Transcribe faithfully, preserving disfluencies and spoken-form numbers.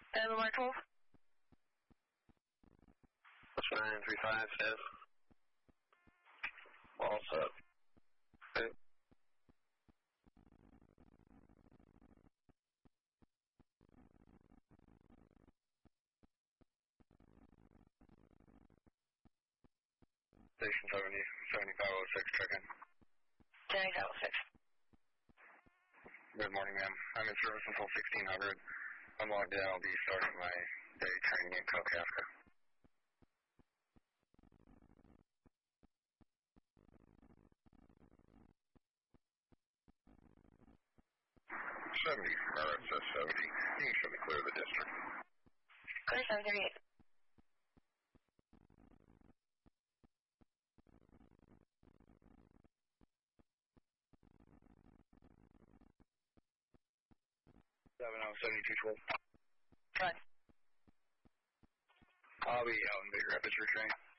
And Lamar twelve. nine three five says. What's up? Okay. Station seventy, seventy-five oh six, check-in. seventy-five oh six. Good morning, ma'am. I'm in service until sixteen hundred. I'm logged in. I'll be starting my day training in Kalkaska. seventy from R S S seventy. You can show me clear of the district. Clear seven thirty-eight. seven oh seventy-two twelve. Good. I'll be out in Big Rapids for training.